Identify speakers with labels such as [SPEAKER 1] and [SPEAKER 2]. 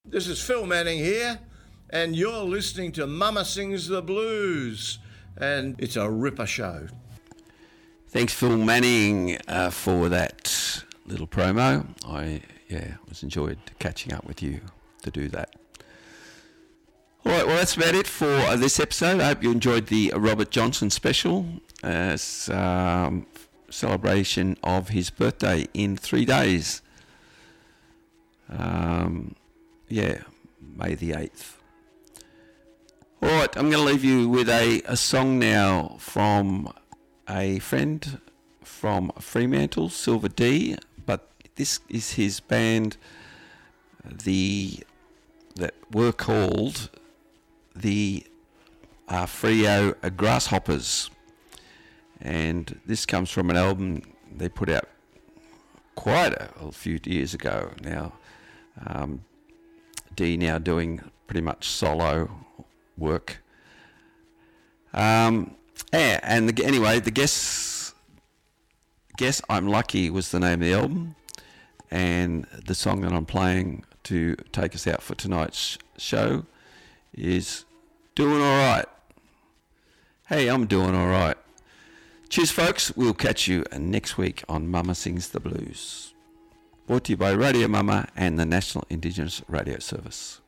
[SPEAKER 1] This is Phil Manning here, and you're listening to Mama Sings the Blues, and it's a ripper show.
[SPEAKER 2] Thanks, Phil Manning, for that little promo. I was enjoyed catching up with you to do that. All right, well, that's about it for this episode. I hope you enjoyed the Robert Johnson special as celebration of his birthday in 3 days. May the 8th. All right, I'm going to leave you with a song now from a friend from Fremantle, Silver D, but this is his band that were called the Freo Grasshoppers, and this comes from an album they put out quite a few years ago now. D now doing pretty much solo work. Anyway, the Guess I'm Lucky was the name of the album, and the song that I'm playing to take us out for tonight's show is Doing Alright. Hey, I'm doing alright. Cheers, folks. We'll catch you next week on Mama Sings the Blues. Brought to you by Radio Mama and the National Indigenous Radio Service.